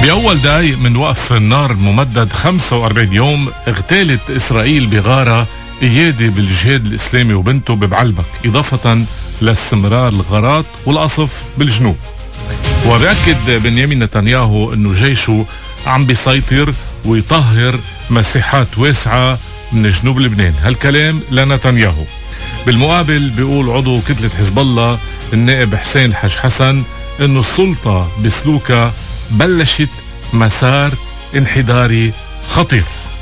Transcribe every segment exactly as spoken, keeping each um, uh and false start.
بأول دقايق من وقف النار الممدد خمسة وأربعين يوم اغتالت إسرائيل بغارة إيادي بالجهاد الإسلامي وبنته ببعلبك، إضافة لاستمرار الغارات والقصف بالجنوب. وبأكد بنيامين نتنياهو أنه جيشه عم بيسيطر ويطهر مساحات واسعة من جنوب لبنان. هالكلام لنتنياهو. بالمقابل بيقول عضو كتلة حزب الله النائب حسين الحاج حسن أنه السلطة بسلوكها بلشت مسار انحداري خطير.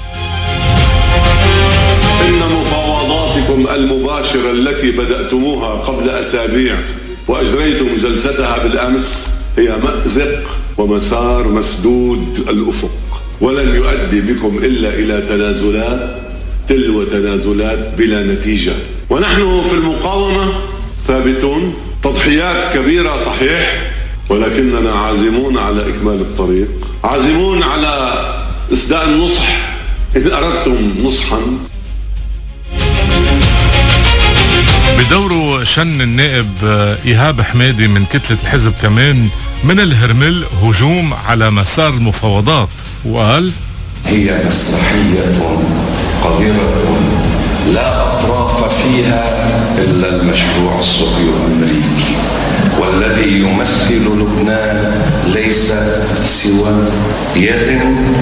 إن مفاوضاتكم المباشرة التي بدأتموها قبل أسابيع وأجريتم جلستها بالأمس هي مأزق ومسار مسدود الأفق، ولن يؤدي بكم إلا إلى تنازلات تلو تنازلات بلا نتيجة. ونحن في المقاومة ثابتون، تضحيات كبيرة صحيح، ولكننا عازمون على إكمال الطريق، عازمون على إسداء النصح إن أردتم نصحا. بدوره شن النائب إيهاب حمادي من كتلة الحزب كمان من الهرمل هجوم على مسار المفاوضات، وقال: هي مسرحية قذرة لا أطراف فيها إلا المشروع الصهيوني الأمريكي، والذي يمثل لبنان ليس سوى يد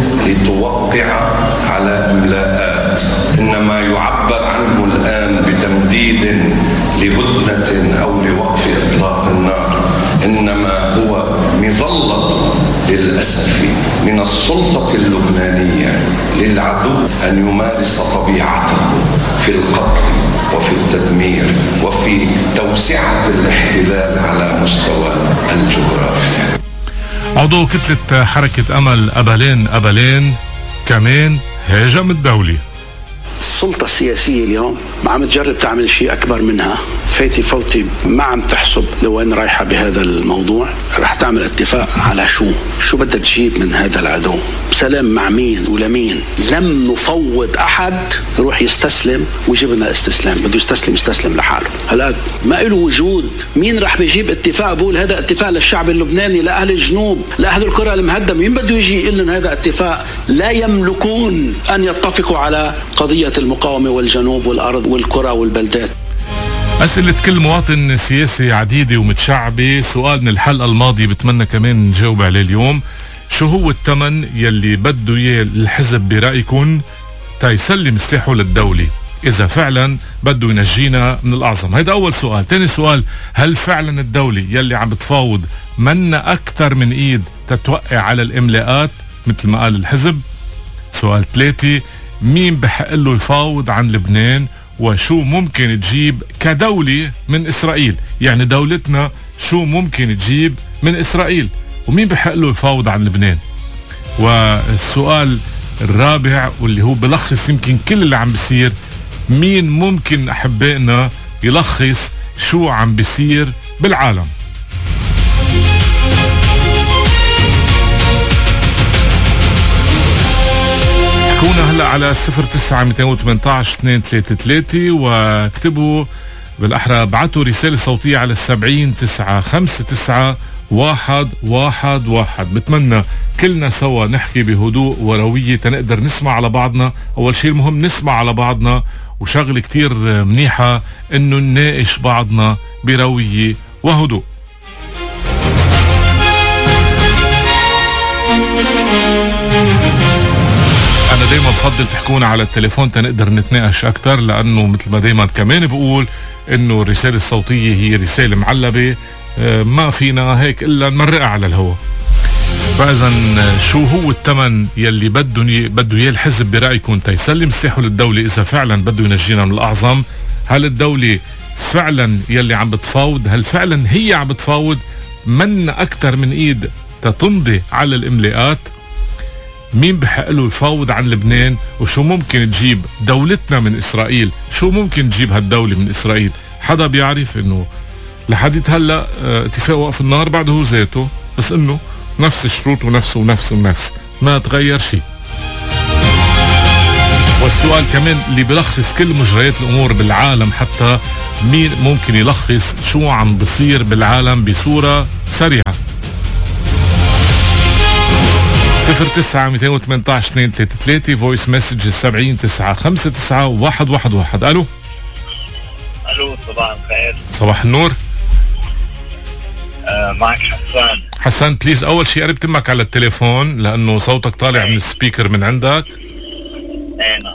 لتوقع على إملاءات، إنما يعبر عنه الآن بتمديد لهدنة أو لوقف إطلاق النار، إنما هو مظلة للأسف من السلطة اللبنانية للعدو أن يمارس طبيعته في القتل وفي التدمير وفي توسعة الاحتلال على مستوى الجغرافيا. عضو كتلة حركة أمل أبلين أبلين كمان هاجم الدولة. السلطة السياسية اليوم عم تجرب تعمل شيء أكبر منها، فايتي فوتي ما عم تحسب لوين رايحة بهذا الموضوع. رح تعمل اتفاق على شو شو بدها تجيب من هذا العدو، سلام مع مين ولمين. لم نفوض أحد يروح يستسلم ويجيب لنا استسلام، بده يستسلم يستسلم لحاله. هلا ما له وجود. مين رح بيجيب اتفاق بقول هذا اتفاق للشعب اللبناني، لأهل الجنوب، لأهل القرى المهدمة؟ مين بده يجي يقول لهم هذا اتفاق؟ لا يملكون أن يتفقوا على قضية المقاومة والجنوب والأرض والقرى والبلدات. أسئلة كل مواطن سياسي عديدة ومتشعبة. سؤال من الحلقة الماضية بتمنى كمان نجاوب عليه اليوم: شو هو الثمن يلي بده اياه الحزب برأيكم تيسلم سلاحه للدولة إذا فعلا بده ينجينا من الأعظم؟ هيدا أول سؤال. تاني سؤال: هل فعلا الدولة يلي عم بتفاوض منا أكتر من إيد تتوقع على الإملاءات مثل ما قال الحزب؟ سؤال ثلاثة: مين بحق له يفاوض عن لبنان وشو ممكن تجيب كدولة من إسرائيل؟ يعني دولتنا شو ممكن تجيب من إسرائيل ومين بحق له يفاوض عن لبنان؟ والسؤال الرابع واللي هو بلخص يمكن كل اللي عم بيصير: مين ممكن أحبائنا يلخص شو عم بيصير بالعالم؟ كونا هلا على صفر تسعة مئتين وثمانية عشر اثنين ثلاثة ثلاثة، واكتبوا بالاحرى ابعتوا رساله صوتيه على السبعين تسعة خمسة تسعة واحد واحد واحد. بتمنى كلنا سوا نحكي بهدوء ورويه تنقدر نسمع على بعضنا. اول شيء المهم نسمع على بعضنا، وشغله كتير منيحه انه نناقش بعضنا برويه وهدوء. أنا دايما بفضل تحكونا على التليفون تنقدر نتناقش أكتر، لأنه مثل ما دايما كمان بقول إنه الرسالة الصوتية هي رسالة معلبة، ما فينا هيك إلا نمرقها على الهواء. فإذا شو هو الثمن يلي بده بده إياه الحزب برأيكم تيسلم سلاحه للدولة إذا فعلا بده ينجينا من الأعظم؟ هل الدولة فعلا يلي عم بتفاوض؟ هل فعلا هي عم بتفاوض من أكتر من إيد تتمضي على الإملاءات؟ مين بحق له يفاوض عن لبنان وشو ممكن تجيب دولتنا من إسرائيل؟ شو ممكن تجيب هالدولة من إسرائيل؟ حدا بيعرف؟ إنه لحديت هلا اتفاق وقف النار بعده هو ذاته، بس إنه نفس الشروط ونفس ونفس ونفس ما تغير شيء. والسؤال كمان اللي بلخص كل مجريات الأمور بالعالم، حتى مين ممكن يلخص شو عم بصير بالعالم بصورة سريعة؟ صفر تسعة مئتين وثمانية عشر اثنين ثلاثة ثلاثة فويس مسج سبعين تسعة خمسة تسعة واحد واحد واحد. الو الو صباح الخير. صباح النور. آه معك حسان. حسان بليز اول شيء قرب تمك على التليفون لانه صوتك طالع من السبيكر من عندك. ايه نعم.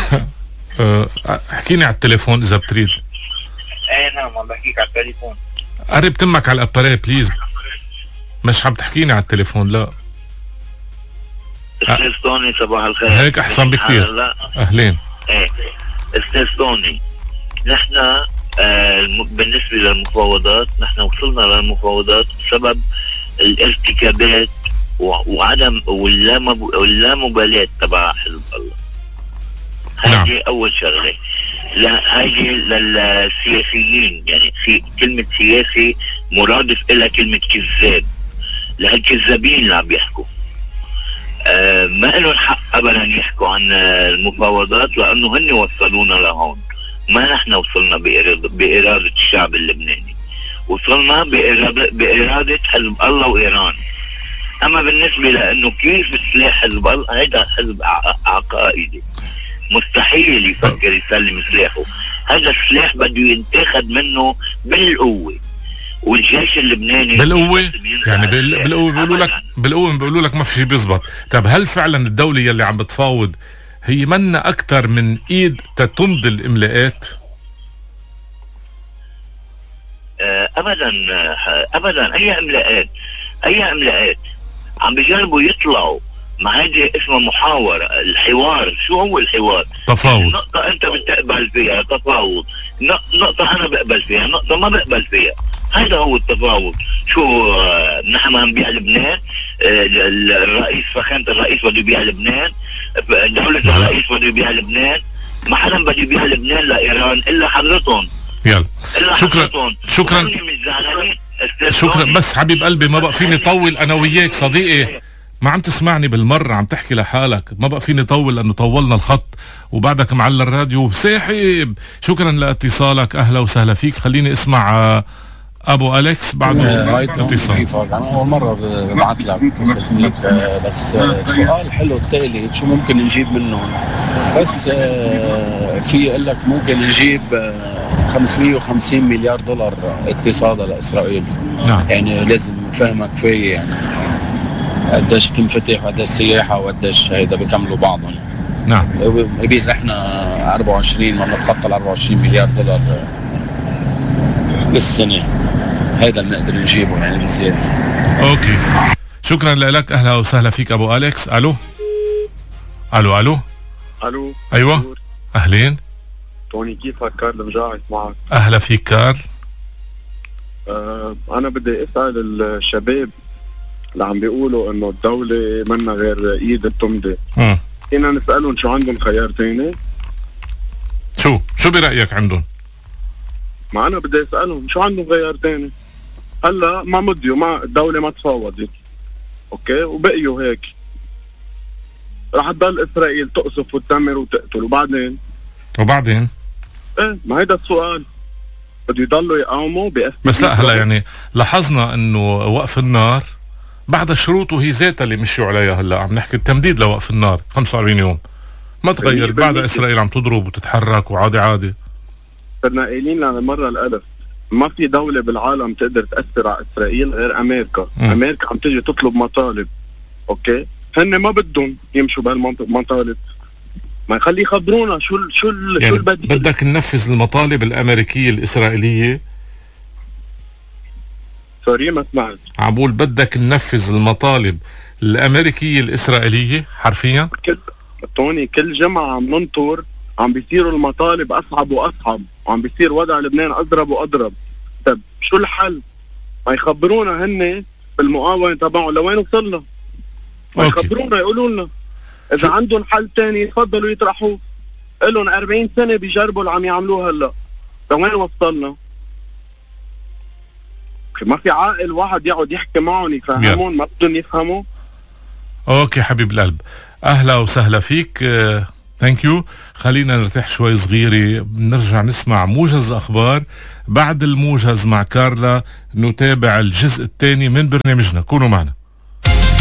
احكيني على التليفون اذا بتريد. ايه نعم عم بحكيك على التليفون. قرب تمك على الاباريه بليز، مش عم تحكيني على التليفون. لا استاذ توني صباح الخير. هيك احسن بكثير. اهلين. ايه استاذ توني، نحن آه بالنسبه للمفاوضات نحن وصلنا للمفاوضات بسبب الارتكابات وعدم واللامبالاه تبع حزب الله. نعم. هذه اول شغله. لا هذه للسياسيين، يعني في كلمه سياسي مرادف الى كلمه كذاب، لهالكذابين اللي عم بيحكوا. آه ما لهم حق ابدا يحكوا عن المفاوضات لانه هن وصلونا لهون، ما نحن وصلنا بإرادة, بإرادة الشعب اللبناني، وصلنا بإرادة, بإرادة حزب الله وإيران. أما بالنسبة لأنه كيف سلاح حزب الله، هذا حزب عقائدي مستحيل يفكر يسلم سلاحه. هذا السلاح بده ينتاخد منه بالقوة، والجيش اللبناني بالقوة يعني بالقوة بيقولوا لك بالقوة بيقولوا لك ما في شيء بيزبط. طب هل فعلا الدولة يلي عم بتفاوض هي منا أكثر من إيد تتمضي الإملاءات؟ أبدا أبدا. أي إملاءات أي إملاءات عم بيجربوا يطلعوا مع هذه اسمها محاورة. الحوار شو هو الحوار؟ تفاوض. نقطة أنت بتقبل فيها تفاوض، نقطة أنا بقبل فيها، نقطة ما بقبل فيها. هذا هو التفاوض. شو نحن ما نبيع لبنان؟ الرئيس فخامة الرئيس بده يبيع لبنان، دولة الرئيس بده يبيع لبنان، ما حدا بده يبيع لبنان لإيران إلا حضرتهم. يلا شكرا شكرا شكرا. بس حبيب قلبي ما بقى فيني طول انا وياك صديقي، ما عم تسمعني بالمرة، عم تحكي لحالك، ما بقى فيني طول لانه طولنا الخط وبعدك معلى الراديو ساحب. شكرا لاتصالك، اهلا وسهلا فيك. خليني اسمع ابو اليكس بعده اتصال. انا اول مره ببعث لك فيك، بس السؤال حلو التالي شو ممكن نجيب منه؟ بس في يقول لك ممكن نجيب خمسمية وخمسين مليار دولار اقتصادا لاسرائيل. نعم. يعني لازم فهمك فيه، يعني قديش تنفتح وقديش سياحه وقديش هيدا بيكملوا بعضهم. نعم. بيد احنا أربعة وعشرين ما بنتخطى ال أربعة وعشرين مليار دولار بالسنه، هذا اللي نقدر نجيبه يعني بالزياده. اوكي شكرا لك، اهلا وسهلا فيك ابو اليكس. الو الو الو الو ايوه دور. اهلين توني كيفك؟ كارل مجاعد معك. اهلا فيك كارل. آه انا بدي اسال الشباب اللي عم بيقولوا انه الدوله منا غير ايد التمضي، فينا نسالهم شو عندهم خيار ثاني؟ شو شو برايك عندهم؟ ما انا بدي اسالهم شو عندهم خيار ثاني؟ هلا ما مضيوا، ما الدوله ما تفاوضت، اوكي، وبقيوا هيك، رح تضل اسرائيل تقصف وتدمر وتقتل، وبعدين وبعدين ايه ما هيدا السؤال، بده يضلوا يقاوموا بأس. بس لا هلا يعني لاحظنا انه وقف النار بعد الشروط وهي ذاتها اللي مشوا عليها. هلا عم نحكي التمديد لوقف النار خمسة وأربعين يوم ما تغير، بعد اسرائيل عم تضرب وتتحرك وعادي عادي. صرنا قايلين للمره الالف ما في دوله بالعالم تقدر تاثر على اسرائيل غير امريكا. م. امريكا عم تيجي تطلب مطالب، اوكي، هن ما بدهم يمشوا بهالمطالب، ما يخلي يخبرونا شو ال شو ال يعني شو البديل. بدك ننفذ المطالب الامريكيه الاسرائيليه؟ سوري ما سمعت. عم بقول بدك ننفذ المطالب الامريكيه الاسرائيليه حرفيا؟ كل توني كل جمعه عم ننطر عم بيصيروا المطالب اصعب واصعب، وعم بيصير وضع لبنان اضرب واضرب. طب شو الحل؟ ما يخبرونا هن بالمقاومه تبعهم لوين وصلنا، ما يخبرونا يقولوا لنا اذا شو؟ عندهم حل تاني يتفضلوا يطرحوه. لهم أربعين سنه بيجربوا اللي عم يعملوه هلا، لوين وصلنا؟ ما في عاقل واحد يقعد يحكي معهم يفهمون، ما بدهم يفهموا. اوكي حبيب القلب، اهلا وسهلا فيك. ثانك uh, يو. خلينا نرتاح شوي صغيره، نرجع نسمع موجز اخبار. بعد الموجز مع كارلا نتابع الجزء الثاني من برنامجنا، كونوا معنا.